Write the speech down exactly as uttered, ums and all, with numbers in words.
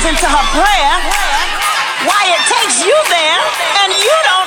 listen to her prayer, why it takes you there and you don't